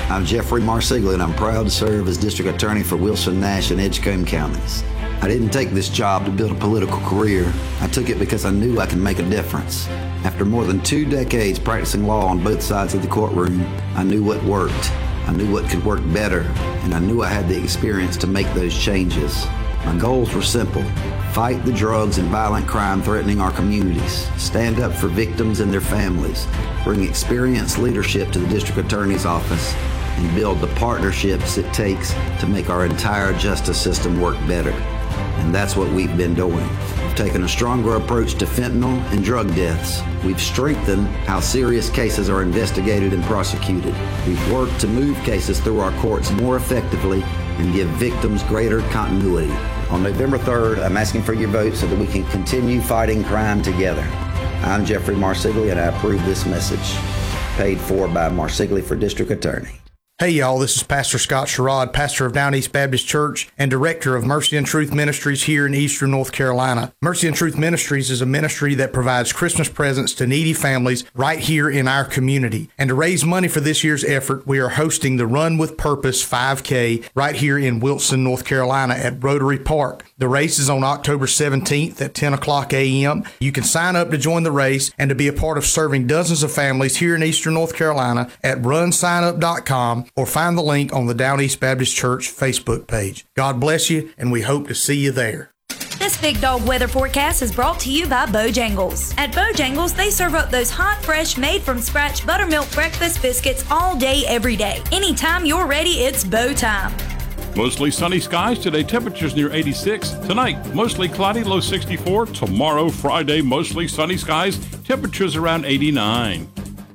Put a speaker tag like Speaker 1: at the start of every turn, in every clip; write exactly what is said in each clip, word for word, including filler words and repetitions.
Speaker 1: I'm Jeffrey Marsiglia, and I'm proud to serve as District Attorney for Wilson, Nash, and Edgecombe counties. I didn't take this job to build a political career. I took it because I knew I could make a difference. After more than two decades practicing law on both sides of the courtroom, I knew what worked. I knew what could work better, and I knew I had the experience to make those changes. My goals were simple: fight the drugs and violent crime threatening our communities, stand up for victims and their families, bring experienced leadership to the District Attorney's office, and build the partnerships it takes to make our entire justice system work better. And that's what we've been doing. We've taken a stronger approach to fentanyl and drug deaths. We've strengthened how serious cases are investigated and prosecuted. We've worked to move cases through our courts more effectively and give victims greater continuity. On November third, I'm asking for your vote so that we can continue fighting crime together. I'm Jeffrey Marsiglia, and I approve this message. Paid for by Marsiglia for District Attorney.
Speaker 2: Hey y'all, this is Pastor Scott Sherrod, pastor of Down East Baptist Church and director of Mercy and Truth Ministries here in Eastern North Carolina. Mercy and Truth Ministries is a ministry that provides Christmas presents to needy families right here in our community. And to raise money for this year's effort, we are hosting the Run with Purpose five K right here in Wilson, North Carolina at Rotary Park. The race is on October seventeenth at ten o'clock a.m. You can sign up to join the race and to be a part of serving dozens of families here in Eastern North Carolina at run sign up dot com or find the link on the Down East Baptist Church Facebook page. God bless you, and we hope to see you there.
Speaker 3: This Big Dog weather forecast is brought to you by Bojangles. At Bojangles, they serve up those hot, fresh, made-from-scratch buttermilk breakfast biscuits all day, every day. Anytime you're ready, it's Bo time.
Speaker 4: Mostly sunny skies today, temperatures near eighty-six. Tonight, mostly cloudy, low sixty-four. Tomorrow, Friday, mostly sunny skies, temperatures around eighty-nine.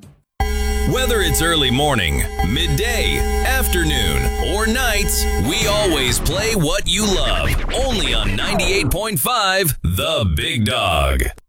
Speaker 5: Whether it's early morning, midday, afternoon, or nights, we always play what you love. Only on ninety-eight point five, The Big Dog.